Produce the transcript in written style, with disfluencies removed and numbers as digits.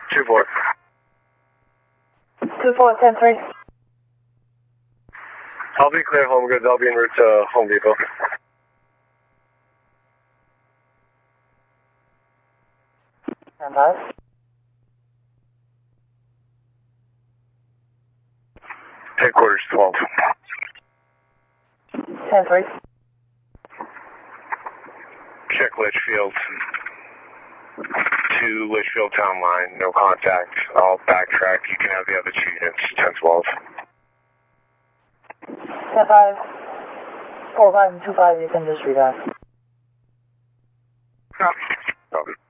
2-4. 2-4, 10-3. I'll be clear, Home Goods. I'll be en route to Home Depot. Stand by. Headquarters 12. 10-3. Check Litchfield. To Litchfield Town Line. No contact. I'll backtrack. You can have the other 2 units. 10-12. 10-5. 4-5 and 2-5. You can just read that. Copy.